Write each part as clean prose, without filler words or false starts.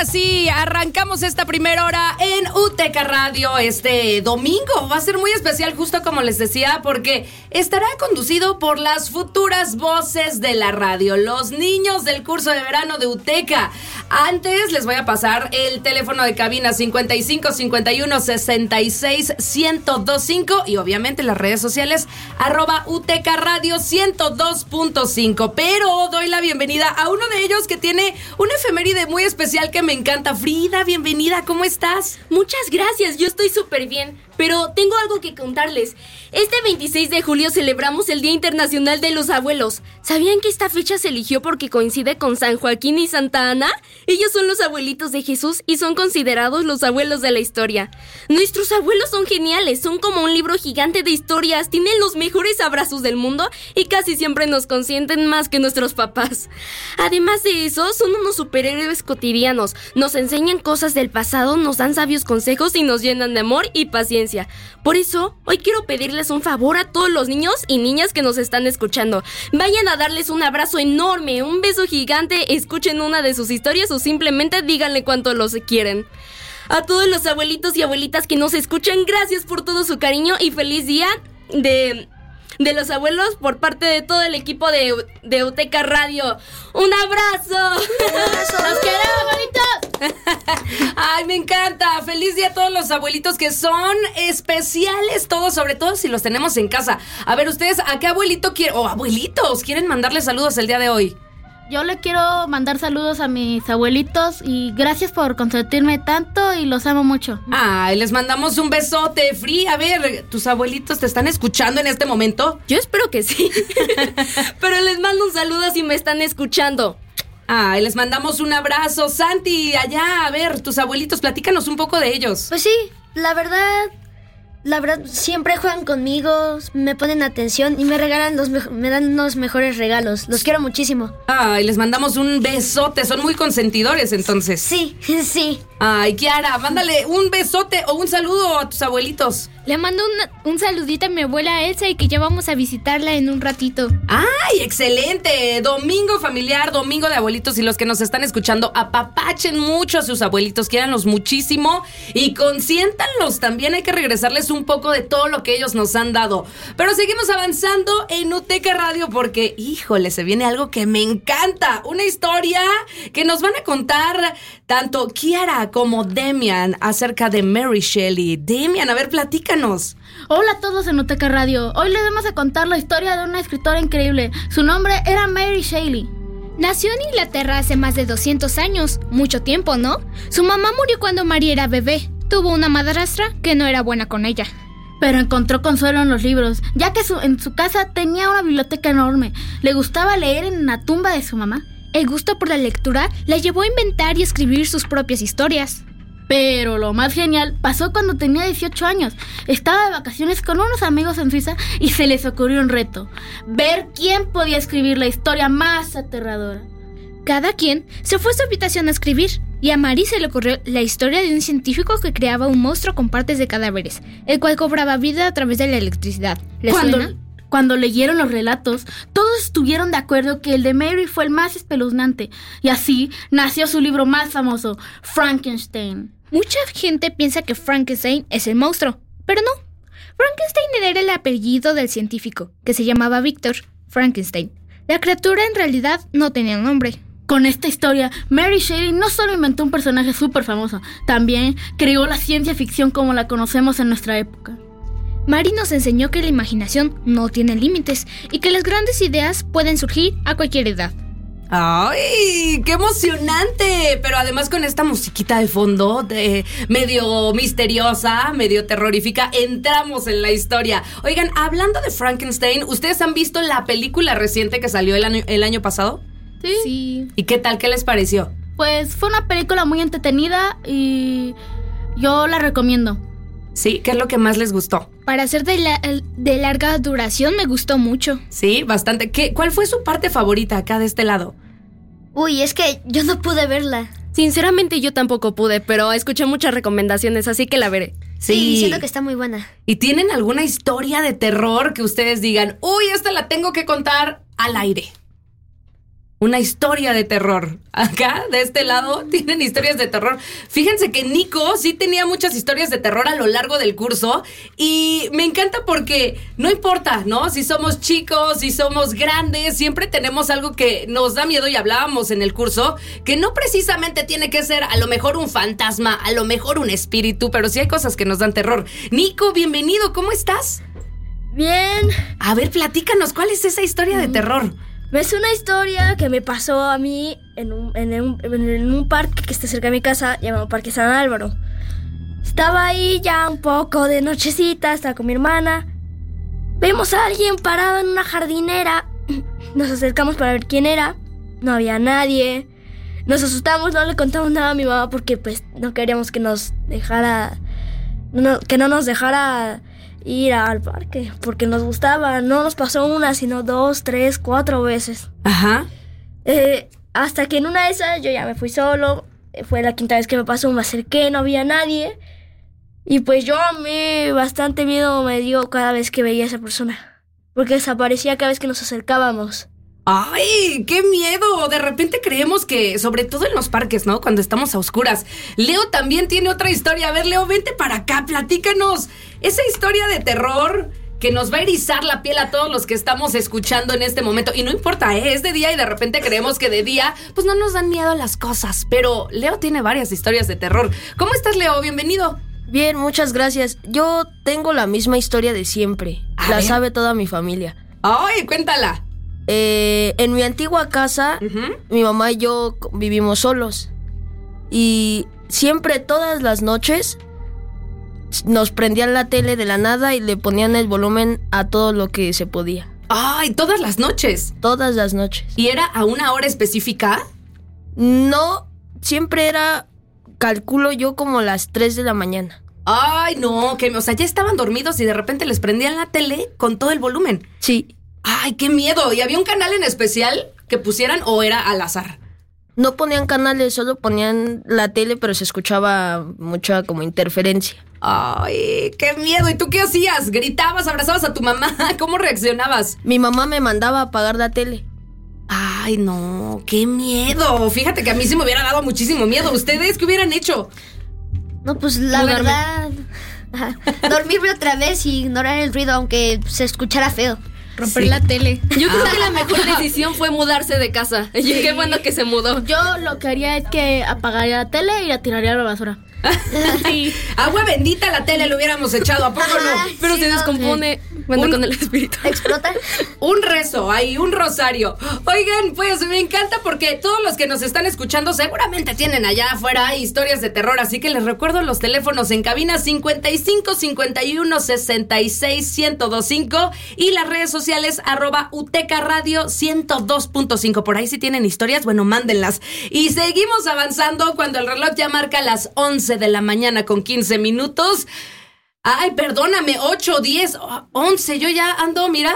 ahora sí, arrancamos esta primera hora en UTECA Radio este domingo. Va a ser muy especial, justo como les decía, porque estará conducido por las futuras voces de la radio, los niños del curso de verano de UTECA. Antes les voy a pasar el teléfono de cabina 55 51 66 1025 y obviamente las redes sociales @UTECA Radio 102.5. Pero doy la bienvenida a uno de ellos que tiene una efeméride muy especial que me encanta. Frida, bienvenida, ¿cómo estás? Muchas gracias, yo estoy súper bien, pero tengo algo que contarles. Este 26 de julio celebramos el Día Internacional de los Abuelos. ¿Sabían que esta fecha se eligió porque coincide con San Joaquín y Santa Ana? Ellos son los abuelitos de Jesús y son considerados los abuelos de la historia. Nuestros abuelos son geniales, son como un libro gigante de historias, tienen los mejores abrazos del mundo y casi siempre nos consienten más que nuestros papás. Además de eso, son unos superhéroes cotidianos, nos enseñan cosas del pasado, nos dan sabios consejos y nos llenan de amor y paciencia. Por eso, hoy quiero pedirles un favor a todos los niños y niñas que nos están escuchando. Vayan a darles un abrazo enorme, un beso gigante, escuchen una de sus historias o simplemente díganle cuánto los quieren. A todos los abuelitos y abuelitas que nos escuchan, gracias por todo su cariño y feliz día de los abuelos por parte de todo el equipo de UTECA Radio. ¡Un abrazo! ¡Los queremos, abuelitos! ¡Ay, me encanta! ¡Feliz día a todos los abuelitos que son especiales todos, sobre todo si los tenemos en casa! A ver, ustedes, ¿a qué abuelito quieren, o abuelitos, quieren mandarle saludos el día de hoy? Yo le quiero mandar saludos a mis abuelitos y gracias por consentirme tanto y los amo mucho. Ay, les mandamos un besote, Free. A ver, ¿tus abuelitos te están escuchando en este momento? Yo espero que sí. Pero les mando un saludo si me están escuchando. Ay, les mandamos un abrazo. Santi, allá, a ver, tus abuelitos, platícanos un poco de ellos. Pues sí, la verdad, siempre juegan conmigo, me ponen atención y me regalan me dan los mejores regalos. Los quiero muchísimo. Ay, les mandamos un besote, son muy consentidores entonces. Sí, sí. Ay, Kiara, mándale un besote o un saludo a tus abuelitos. Le mando un saludito a mi abuela Elsa y que ya vamos a visitarla en un ratito. ¡Ay, excelente! Domingo familiar, domingo de abuelitos, y los que nos están escuchando, apapachen mucho a sus abuelitos, quiéranlos muchísimo y consiéntanlos. También hay que regresarles un poco de todo lo que ellos nos han dado. Pero seguimos avanzando en UTECA Radio porque, híjole, se viene algo que me encanta. Una historia que nos van a contar tanto Kiara como Demian acerca de Mary Shelley. Demian, a ver, platícanos. Hola a todos en UTECA Radio. Hoy les vamos a contar la historia de una escritora increíble. Su nombre era Mary Shelley. Nació en Inglaterra hace más de 200 años. Mucho tiempo, ¿no? Su mamá murió cuando Mary era bebé. Tuvo una madrastra que no era buena con ella. Pero encontró consuelo en los libros, ya que en su casa tenía una biblioteca enorme. Le gustaba leer en la tumba de su mamá. El gusto por la lectura la llevó a inventar y escribir sus propias historias. Pero lo más genial pasó cuando tenía 18 años. Estaba de vacaciones con unos amigos en Suiza y se les ocurrió un reto: ver quién podía escribir la historia más aterradora. Cada quien se fue a su habitación a escribir, y a Mary se le ocurrió la historia de un científico que creaba un monstruo con partes de cadáveres, el cual cobraba vida a través de la electricidad. ¿Les suena? Cuando leyeron los relatos, todos estuvieron de acuerdo que el de Mary fue el más espeluznante, y así nació su libro más famoso, Frankenstein. Mucha gente piensa que Frankenstein es el monstruo, pero no. Frankenstein era el apellido del científico, que se llamaba Victor Frankenstein. La criatura en realidad no tenía nombre. Con esta historia, Mary Shelley no solo inventó un personaje súper famoso, también creó la ciencia ficción como la conocemos en nuestra época. Mary nos enseñó que la imaginación no tiene límites y que las grandes ideas pueden surgir a cualquier edad. ¡Ay, qué emocionante! Pero además con esta musiquita de fondo, medio misteriosa, medio terrorífica, entramos en la historia. Oigan, hablando de Frankenstein, ¿ustedes han visto la película reciente que salió el año pasado? Sí. ¿Y qué tal? ¿Qué les pareció? Pues fue una película muy entretenida y yo la recomiendo. Sí, ¿qué es lo que más les gustó? Para ser de larga duración me gustó mucho. Sí, bastante. ¿Cuál fue su parte favorita acá de este lado? Uy, es que yo no pude verla. Sinceramente yo tampoco pude, pero escuché muchas recomendaciones, así que la veré. Sí, siento que está muy buena. ¿Y tienen alguna historia de terror que ustedes digan, uy, esta la tengo que contar al aire? una historia de terror. Acá, de este lado, tienen historias de terror. Fíjense que Nico sí tenía muchas historias de terror a lo largo del curso y me encanta porque no importa, ¿no? Si somos chicos, si somos grandes, siempre tenemos algo que nos da miedo y hablábamos en el curso, que no precisamente tiene que ser a lo mejor un fantasma, a lo mejor un espíritu, pero sí hay cosas que nos dan terror. Nico, bienvenido, ¿cómo estás? Bien. A ver, platícanos, ¿cuál es esa historia de terror? Es una historia que me pasó a mí en un parque que está cerca de mi casa, llamado Parque San Álvaro. Estaba ahí ya un poco de nochecita, estaba con mi hermana. Vemos a alguien parado en una jardinera. Nos acercamos para ver quién era. No había nadie. Nos asustamos, no le contamos nada a mi mamá porque pues no queríamos que nos dejara... que no nos dejara ir al parque, porque nos gustaba. No nos pasó una, sino 2, 3, 4 veces. Ajá. Hasta que en una de esas yo ya me fui solo. Fue la quinta vez que me pasó, me acerqué, no había nadie. Y pues yo a mí bastante miedo me dio cada vez que veía a esa persona, porque desaparecía cada vez que nos acercábamos. ¡Ay, qué miedo! De repente creemos que, sobre todo en los parques, ¿no? Cuando estamos a oscuras. Leo también tiene otra historia. A ver, Leo, vente para acá, platícanos. Esa historia de terror que nos va a erizar la piel a todos los que estamos escuchando en este momento. Y no importa, es de día y de repente creemos que de día, pues no nos dan miedo las cosas. Pero Leo tiene varias historias de terror. ¿Cómo estás, Leo? Bienvenido. Bien, muchas gracias. Yo tengo la misma historia de siempre. La sabe toda mi familia. ¡Ay, cuéntala! En mi antigua casa, mi mamá y yo vivimos solos. Y siempre, todas las noches, nos prendían la tele de la nada y le ponían el volumen a todo lo que se podía. ¡Ay, todas las noches! Todas las noches. ¿Y era a una hora específica? No, siempre era, calculo yo, como las 3 de la mañana. ¡Ay, no! O sea, ya estaban dormidos y de repente les prendían la tele con todo el volumen. Sí. ¡Ay, qué miedo! ¿Y había un canal en especial que pusieran o era al azar? No ponían canales, solo ponían la tele, pero se escuchaba mucha como interferencia. ¡Ay, qué miedo! ¿Y tú qué hacías? ¿Gritabas, abrazabas a tu mamá? ¿Cómo reaccionabas? Mi mamá me mandaba a apagar la tele. ¡Ay, no! ¡Qué miedo! Fíjate que a mí sí me hubiera dado muchísimo miedo. ¿Ustedes qué hubieran hecho? No, pues la verdad... dormirme otra vez y ignorar el ruido, aunque se escuchara feo. Romper la tele. Yo creo que la mejor decisión fue mudarse de casa. Y qué bueno que se mudó. Yo lo que haría es que apagaría la tele y la tiraría a la basura. Sí. Agua bendita la tele le hubiéramos echado, ¿a poco no? Pero se descompone cuando con el espíritu. Explota. Un rezo, ahí, un rosario. Oigan, pues me encanta porque todos los que nos están escuchando seguramente tienen allá afuera historias de terror, así que les recuerdo los teléfonos en cabina 55 51 66 1025 y las redes sociales @UTECARadio 102.5. Por ahí si tienen historias, bueno, mándenlas. Y seguimos avanzando cuando el reloj ya marca las 11 de la mañana con 15 minutos. Ay, perdóname, 8, 10, 11, yo ya ando, mira,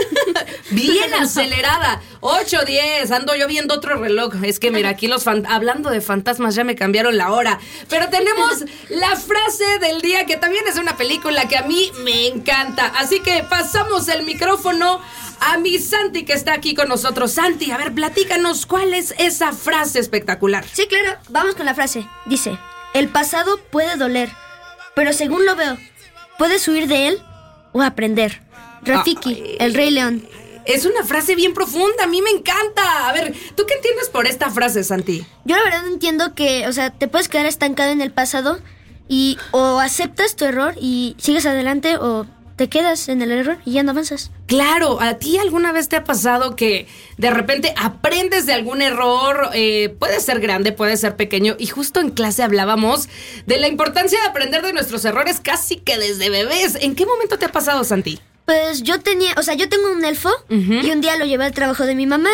bien acelerada. 8, 10, ando yo viendo otro reloj. Es que mira, aquí hablando de fantasmas ya me cambiaron la hora. Pero tenemos la frase del día, que también es de una película que a mí me encanta. Así que pasamos el micrófono a mi Santi, que está aquí con nosotros. Santi, a ver, platícanos, ¿cuál es esa frase espectacular? Sí, claro, vamos con la frase. Dice: el pasado puede doler, pero según lo veo, puedes huir de él o aprender. Rafiki, el Rey León. Es una frase bien profunda, a mí me encanta. A ver, ¿tú qué entiendes por esta frase, Santi? Yo la verdad entiendo que, o sea, te puedes quedar estancado en el pasado y o aceptas tu error y sigues adelante, o te quedas en el error y ya no avanzas. Claro, ¿a ti alguna vez te ha pasado que de repente aprendes de algún error? Puede ser grande, puede ser pequeño. Y justo en clase hablábamos de la importancia de aprender de nuestros errores casi que desde bebés. ¿En qué momento te ha pasado, Santi? Pues yo tengo un elfo y un día lo llevé al trabajo de mi mamá.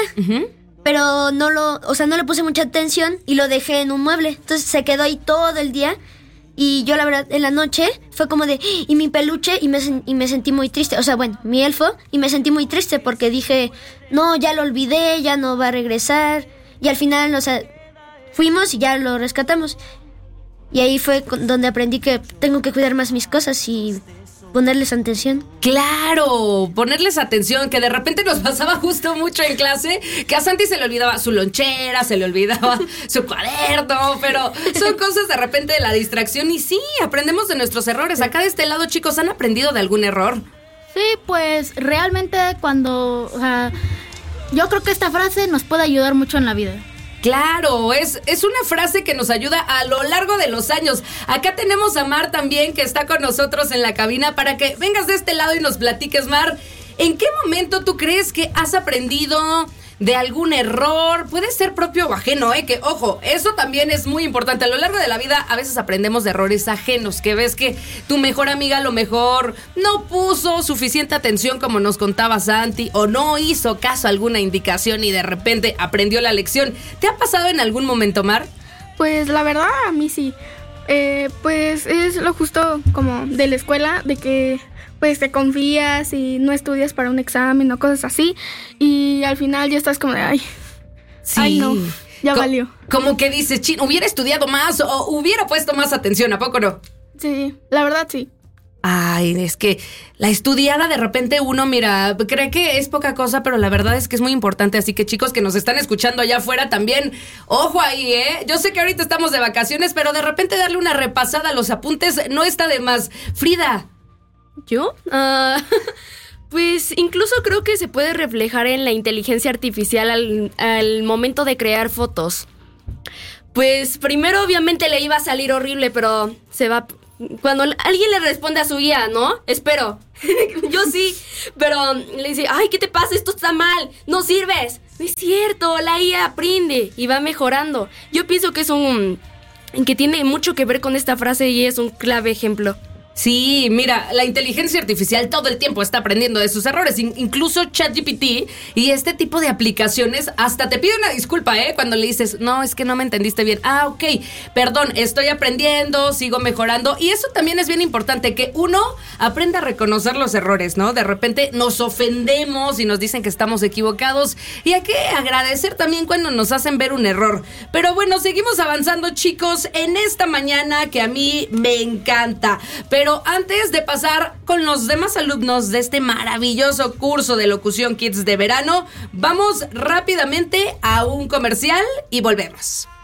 Pero no le puse mucha atención y lo dejé en un mueble. Entonces se quedó ahí todo el día. Y yo, la verdad, en la noche fue como de... Y mi peluche, y me sentí muy triste. O sea, bueno, mi elfo, y me sentí muy triste porque dije... No, ya lo olvidé, ya no va a regresar. Y al final, o sea, fuimos y ya lo rescatamos. Y ahí fue donde aprendí que tengo que cuidar más mis cosas y ponerles atención. Claro, ponerles atención, que de repente nos pasaba justo mucho en clase, que a Santi se le olvidaba su lonchera, se le olvidaba su cuaderno, pero son cosas de repente de la distracción y sí, aprendemos de nuestros errores. Acá de este lado, chicos, ¿han aprendido de algún error? Sí, pues realmente cuando... yo creo que esta frase nos puede ayudar mucho en la vida. Claro, es una frase que nos ayuda a lo largo de los años. Acá tenemos a Mar también, que está con nosotros en la cabina, para que vengas de este lado y nos platiques, Mar. ¿En qué momento tú crees que has aprendido de algún error? Puede ser propio o ajeno, que ojo, eso también es muy importante. A lo largo de la vida a veces aprendemos de errores ajenos, que ves que tu mejor amiga a lo mejor no puso suficiente atención como nos contaba Santi, o no hizo caso a alguna indicación y de repente aprendió la lección. ¿Te ha pasado en algún momento, Mar? Pues la verdad a mí sí. Pues es lo justo como de la escuela, de que pues te confías y no estudias para un examen o cosas así, y al final ya estás como de Sí. Ay no, ya valió. Como que dices, chin, hubiera estudiado más o hubiera puesto más atención, ¿a poco no? Sí, la verdad sí. Ay, es que la estudiada de repente uno, mira, cree que es poca cosa, pero la verdad es que es muy importante. Así que chicos que nos están escuchando allá afuera también, ojo ahí, Yo sé que ahorita estamos de vacaciones, pero de repente darle una repasada a los apuntes no está de más. Frida. ¿Yo? Pues incluso creo que se puede reflejar en la inteligencia artificial al momento de crear fotos. Pues primero obviamente le iba a salir horrible, pero se va... Cuando alguien le responde a su guía, ¿no? Espero. Yo sí, pero le dice, ay, ¿qué te pasa? Esto está mal, no sirves. No es cierto, la IA aprende y va mejorando. Yo pienso que que tiene mucho que ver con esta frase y es un clave ejemplo. Sí, mira, la inteligencia artificial todo el tiempo está aprendiendo de sus errores. Incluso ChatGPT y este tipo de aplicaciones hasta te pide una disculpa, cuando le dices, no, es que no me entendiste bien. Ah, ok, perdón, estoy aprendiendo, sigo mejorando. Y eso también es bien importante, que uno aprenda a reconocer los errores, ¿no? De repente nos ofendemos y nos dicen que estamos equivocados. Y hay que agradecer también cuando nos hacen ver un error. Pero bueno, seguimos avanzando, chicos, en esta mañana que a mí me encanta. Pero antes de pasar con los demás alumnos de este maravilloso curso de Locución Kids de verano, vamos rápidamente a un comercial y volvemos.